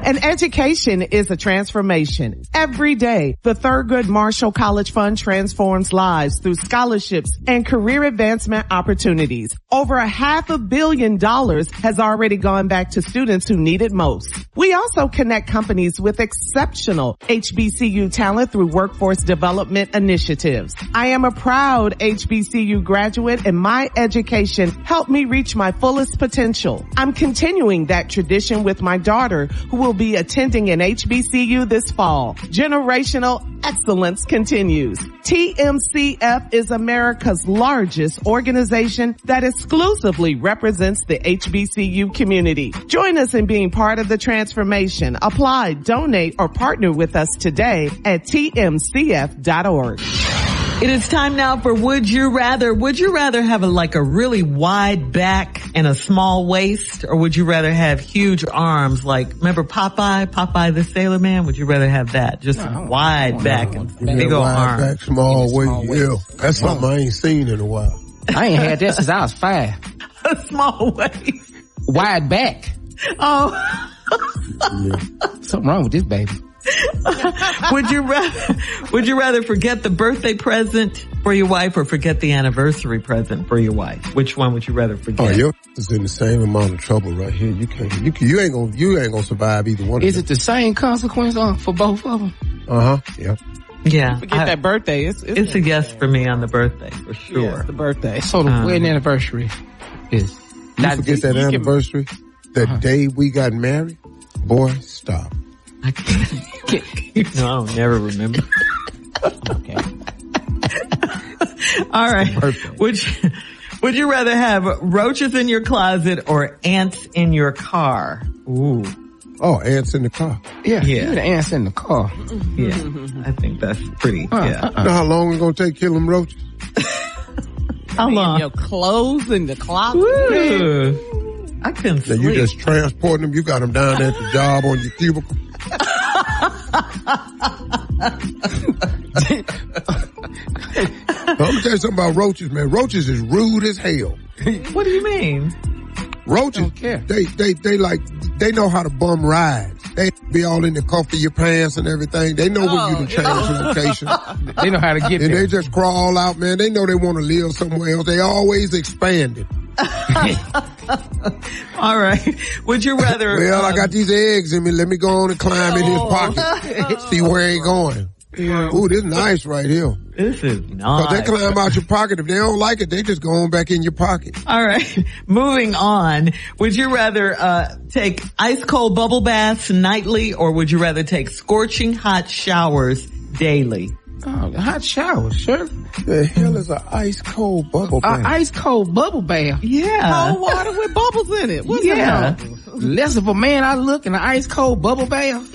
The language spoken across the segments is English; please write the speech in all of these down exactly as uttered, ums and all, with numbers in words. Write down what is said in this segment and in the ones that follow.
An education is a transformation. Every day, the Thurgood Marshall College Fund transforms lives through scholarships and career advancement opportunities. Over a half a billion dollars has already gone back to students who need it most. We also connect companies with exceptional H B C U talent through workforce development initiatives. I am a proud H B C U graduate, and my education helped me reach my fullest potential. I'm continuing that tradition with my daughter, who will be attending an H B C U this fall. Generational excellence continues. T M C F is America's largest organization that exclusively represents the H B C U community. Join us in being part of the transformation. Apply, donate, or partner with us today at T M C F dot org. It is time now for Would You Rather. Would you rather have a, like a really wide back and a small waist, or would you rather have huge arms? Like, remember Popeye, Popeye the Sailor Man? Would you rather have that? Just no, wide back and big old wide arms. Back, small waist. Yeah, that's something I ain't seen in a while. I ain't had that since I was five. A small waist. Wide back. Oh. Yeah. Something wrong with this baby. Would you rather, would you rather forget the birthday present for your wife or forget the anniversary present for your wife? Which one would you rather forget? Oh, your is in the same amount of trouble right here. You can't, you, can, you ain't gonna, you ain't gonna survive either one. Is of it the same consequence on for both of them? Uh huh. Yeah. Yeah. Forget I, that birthday. It's, it's, it's a yes for me on the birthday, for sure. Yeah, it's the birthday. So the Um, wedding anniversary is You not forget that you can- anniversary, the Uh-huh. day we got married. Boy, stop. I can't. No, I'll never remember. okay. All right. Perfect. Would you, would you rather have roaches in your closet or ants in your car? Ooh. Oh, ants in the car. Yeah, Yeah. yeah. The ants in the car. Yeah. I think that's pretty, Uh, yeah. uh-uh. You know how long it's gonna take to kill them roaches? How long? Your clothes in the closet. Ooh. I couldn't Now sleep. you just transporting them. You got them down there at the job on your cubicle. I'm gonna tell you something about roaches, man. Roaches is rude as hell. What do you mean? Roaches, Don't care. they, they, they like, they know how to bum rides. They be all in the cuff of your pants and everything. They know when you to change the location. They know how to get And there. they just crawl out, man. They know they want to live somewhere else. They always expanding. All right. Would you rather? Well, I um, got these eggs in me. Let me go on and climb in his pocket. See where he going. Ooh, this is nice right here. This is Cause nice. they climb out your pocket. If they don't like it, they just go on back in your pocket. All right. Moving on. Would you rather uh take ice cold bubble baths nightly, or would you rather take scorching hot showers daily? Oh, the hot shower, sure. The hell is an ice cold bubble bath? An ice cold bubble bath. Yeah. Cold water with bubbles in it. What's Yeah. that? Less of a man I look in an ice cold bubble bath.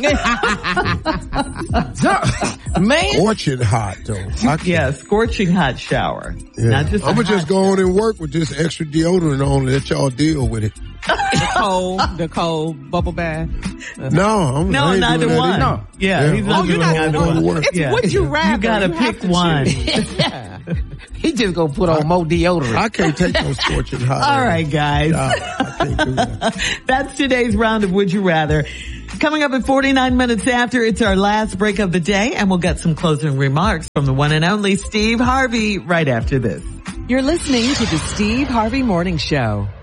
Man. Scorching hot though. I can't- Yeah, scorching hot shower. Yeah. Not just a I'm gonna just hot go on and work with this extra deodorant on and let y'all deal with it. The cold, the cold bubble bath. No, I'm No, I ain't neither doing that one. either. No. Yeah, Yeah. he's Oh, not you're doing not either going to one. work. It's Yeah. would you rather. You gotta have pick to one. choose. Yeah. He just gonna put on more deodorant. I can't take no scorching hot. All right, guys. Nah, I can't do that. That's today's round of Would You Rather. Coming up at forty-nine minutes after, it's our last break of the day, and we'll get some closing remarks from the one and only Steve Harvey right after this. You're listening to the Steve Harvey Morning Show.